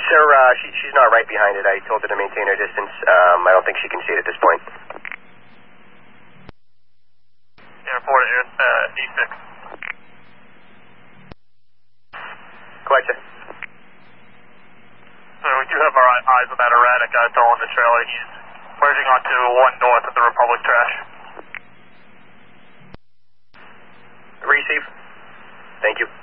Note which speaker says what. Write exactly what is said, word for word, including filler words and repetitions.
Speaker 1: Sir, uh, she, she's not right behind it. I told her to maintain her distance. Um, I don't think she can see it at this point.
Speaker 2: Airport, uh, D six.
Speaker 1: Collector.
Speaker 2: So we do have our eyes on that erratic guy still on the trailer. He's merging onto one north of the Republic trash.
Speaker 1: Receive. Thank you.